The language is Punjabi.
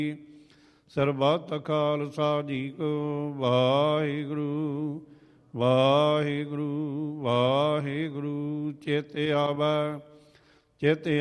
ਸਰਬੱਤ ਖਾਲਸਾ ਜੀ ਕੋ ਵਾਹਿਗੁਰੂ ਵਾਹਿਗੁਰੂ ਵਾਹਿਗੁਰੂ। ਚੇਤੇ ਆਵੈ ਚੇਤੇ